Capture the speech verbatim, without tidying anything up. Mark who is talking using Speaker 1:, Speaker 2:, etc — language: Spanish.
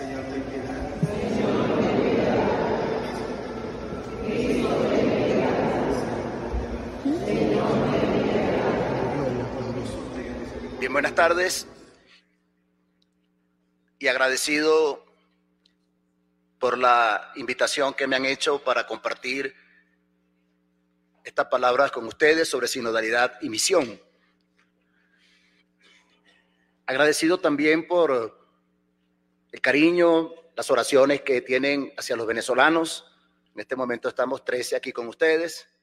Speaker 1: Señor, ten piedad.
Speaker 2: Bien, buenas tardes y agradecido por la invitación que me han hecho para compartir estas palabras con ustedes sobre sinodalidad y misión. Agradecido también por el cariño, las oraciones que tienen hacia los venezolanos. En este momento estamos trece aquí con ustedes.